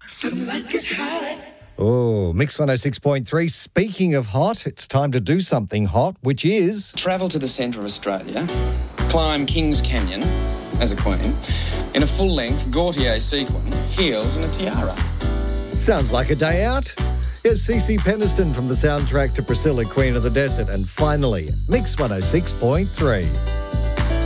Oh, Mix 106.3. Speaking of hot, it's time to do something hot, which is... Travel to the centre of Australia, climb Kings Canyon as a queen, in a full-length Gautier sequin, heels and a tiara. Sounds like a day out. Here's Cece Peniston from the soundtrack to Priscilla, Queen of the Desert. And finally, Mix 106.3.